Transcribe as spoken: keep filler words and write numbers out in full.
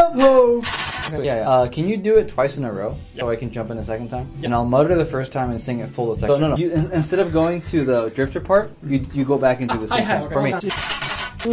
Whoa! Okay, yeah, yeah. Uh, can you do it twice in a row Yep. so I can jump in the second time? Yep. And I'll mutter the first time and sing it full the second. So no, no. You, in, instead of going to the drifter part, you you go back into the I sing have part for me. okay.